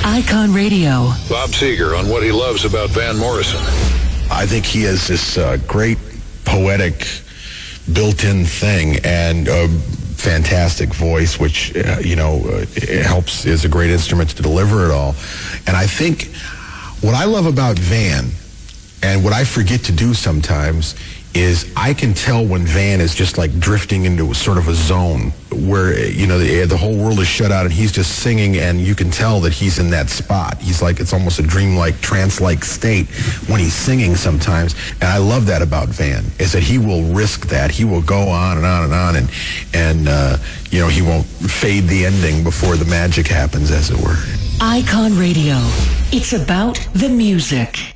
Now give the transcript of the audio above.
Icon Radio. Bob Seger on what he loves about Van Morrison. I think he has this great poetic built-in thing and a fantastic voice, which, it helps, is a great instrument to deliver it all. And I think what I love about Van, and what I forget to do sometimes, is I can tell when Van is just like drifting into sort of a zone where, the whole world is shut out and he's just singing, and you can tell that he's in that spot. He's like, it's almost a dreamlike, trance-like state when he's singing sometimes. And I love that about Van, is that he will risk that. He will go on and on and on, and he won't fade the ending before the magic happens, as it were. Icon Radio. It's about the music.